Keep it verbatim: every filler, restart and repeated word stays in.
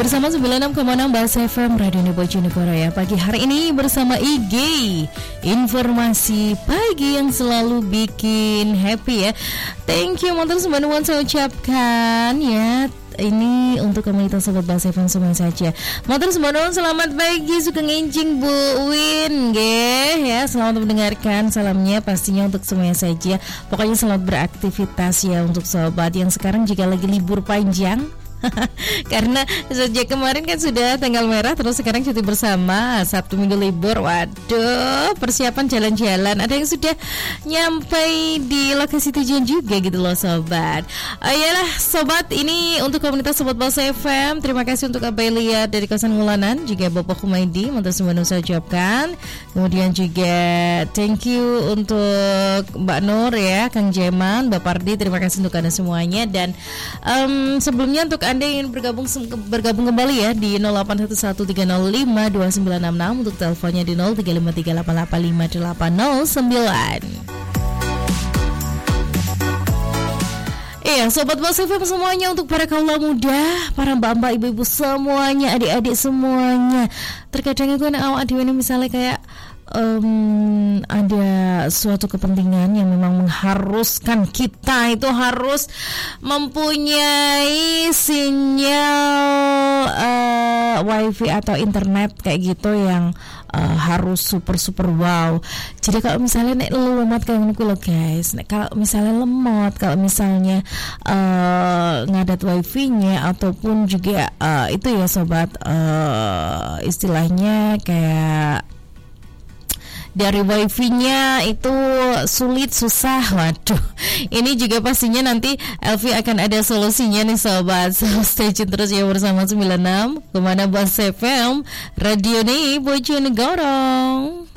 bersama sembilan puluh enam koma enam Bahasa F M Radio Bojonegoro ya. Pagi hari ini bersama I G, informasi pagi yang selalu bikin happy ya. Thank you motor semua saya ucapkan ya. Ini untuk komunitas Sobat Bahasa F M semua saja. Motor semua selamat pagi, suka ngincing Bu Win nggih ya. Selamat mendengarkan, salamnya pastinya untuk semuanya saja. Pokoknya selamat beraktivitas ya untuk sobat yang sekarang juga lagi libur panjang. Karena sejak kemarin kan sudah tanggal merah, terus sekarang cuti bersama, Sabtu Minggu libur. Waduh, persiapan jalan-jalan. Ada yang sudah nyampe di lokasi tujuan juga gitu loh sobat. Ayolah sobat, ini untuk komunitas Sobat Bahasa F M. Terima kasih untuk Abelia dari Kawasan Ngulanan, juga Bapak Kumaidi untuk semua saya ucapkan. Kemudian juga thank you untuk Mbak Nur ya, Kang Jeman, Bapak Ardi, terima kasih untuk Anda semuanya. Dan um, sebelumnya untuk Anda yang ingin bergabung bergabung kembali ya di nol delapan satu satu tiga nol lima dua sembilan enam enam, untuk teleponnya di nol tiga lima tiga delapan delapan lima delapan nol sembilan. Iya, Sobat Bahasa F M semuanya, untuk para kaula muda, para mbak-mbak, ibu-ibu semuanya, adik-adik semuanya. Terkadang itu anak awak dewe misalnya kayak Um, ada suatu kepentingan yang memang mengharuskan kita itu harus mempunyai sinyal uh, wifi atau internet kayak gitu yang uh, harus super super wow. Jadi kalau misalnya nek lemot kayak gini loh guys, nek kalau misalnya lemot, kalau misalnya uh, ngadat wifi-nya ataupun juga uh, itu ya sobat, uh, istilahnya kayak dari wifi-nya itu sulit, susah. Waduh, ini juga pastinya nanti Elvi akan ada solusinya nih sobat. So stay tune terus ya bersama sembilan puluh enam koma enam Bahasa F M Radio nih Bojonegoro.